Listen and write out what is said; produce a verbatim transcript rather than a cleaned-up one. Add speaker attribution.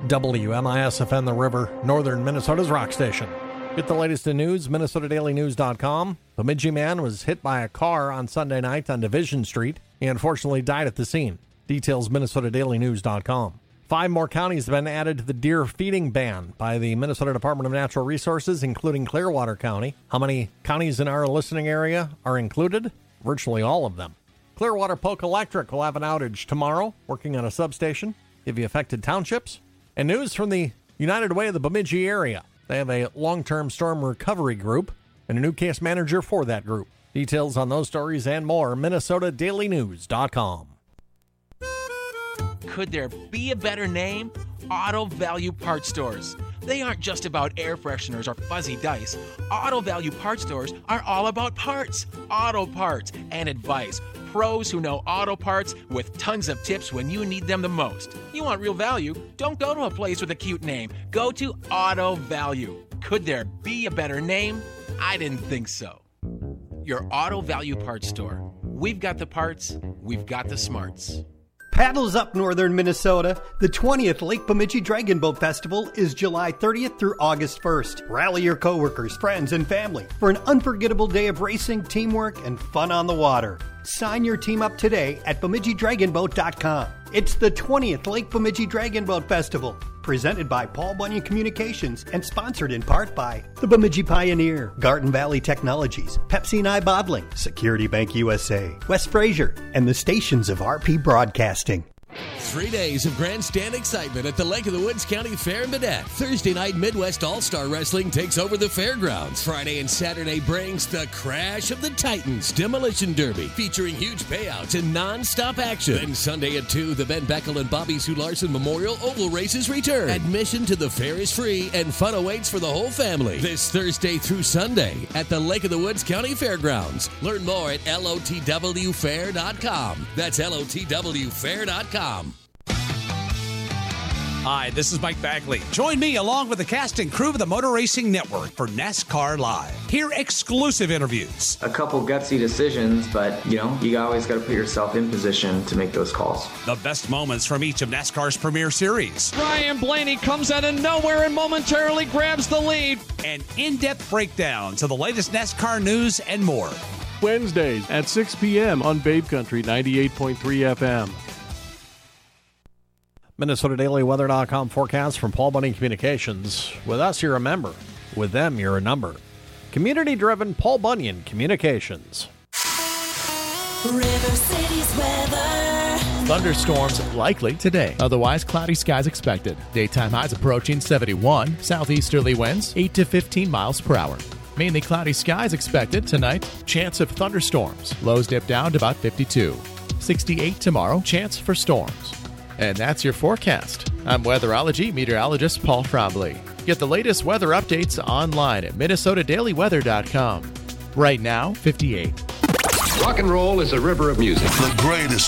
Speaker 1: W M I S F N The River, northern Minnesota's rock station. Get the latest in news, Minnesota Daily News dot com. The Bemidji man was hit by a car on Sunday night on Division Street. He unfortunately died at the scene. Details, Minnesota Daily News dot com. Five more counties have been added to the deer feeding ban by the Minnesota Department of Natural Resources, including Clearwater County. How many counties in our listening area are included? Virtually all of them. Clearwater Polk Electric will have an outage tomorrow, working on a substation. Give you affected townships. And news from the United Way of the Bemidji area. They have a long-term storm recovery group and a new case manager for that group. Details on those stories and more, Minnesota Daily News dot com.
Speaker 2: Could there be a better name? Auto Value Parts Stores. They aren't just about air fresheners or fuzzy dice. Auto Value Parts Stores are all about parts, auto parts, and advice. Pros who know auto parts with tons of tips when you need them the most. You want real value? Don't go to a place with a cute name. Go to Auto Value. Could there be a better name? I didn't think so. Your Auto Value Parts Store. We've got the parts, we've got the smarts.
Speaker 3: Paddles up, northern Minnesota. The twentieth Lake Bemidji Dragon Boat Festival is July thirtieth through August first. Rally your coworkers, friends, and family for an unforgettable day of racing, teamwork, and fun on the water. Sign your team up today at Bemidji Dragon Boat dot com. It's the twentieth Lake Bemidji Dragon Boat Festival, presented by Paul Bunyan Communications and sponsored in part by the Bemidji Pioneer, Garden Valley Technologies, Pepsi and I Bottling, Security Bank U S A, West Fraser, and the stations of R P Broadcasting.
Speaker 4: Three days of grandstand excitement at the Lake of the Woods County Fair in Baudette. Thursday night, Midwest All-Star Wrestling takes over the fairgrounds. Friday and Saturday brings the Crash of the Titans Demolition Derby, featuring huge payouts and non-stop action. Then Sunday at two, the Ben Beckel and Bobby Sue Larson Memorial Oval Races return. Admission to the fair is free, and fun awaits for the whole family this Thursday through Sunday at the Lake of the Woods County Fairgrounds. Learn more at L O T W fair dot com. That's L O T W fair dot com.
Speaker 5: Hi, this is Mike Bagley. Join me along with the cast and crew of the Motor Racing Network for NASCAR Live. Hear exclusive interviews.
Speaker 6: A couple gutsy decisions, but, you know, you always got to put yourself in position to make those calls.
Speaker 5: The best moments from each of NASCAR's premier series.
Speaker 7: Ryan Blaney comes out of nowhere and momentarily grabs the lead.
Speaker 5: And in-depth breakdowns of the latest NASCAR news and more.
Speaker 8: Wednesdays at six p.m. on Babe Country ninety-eight point three F M.
Speaker 1: Minnesota Daily Weather dot com forecast from Paul Bunyan Communications. With us, you're a member. With them, you're a number. Community-driven Paul Bunyan Communications.
Speaker 9: River City's weather.
Speaker 10: Thunderstorms likely today. Otherwise, cloudy skies expected. Daytime highs approaching seventy-one. Southeasterly winds eight to fifteen miles per hour. Mainly cloudy skies expected tonight. Chance of thunderstorms. Lows dip down to about fifty-two. sixty-eight tomorrow. Chance for storms. And that's your forecast. I'm weatherology meteorologist Paul Trombley. Get the latest weather updates online at Minnesota Daily Weather dot com. Right now, fifty-eight.
Speaker 11: Rock and roll is a river of music.
Speaker 12: The greatest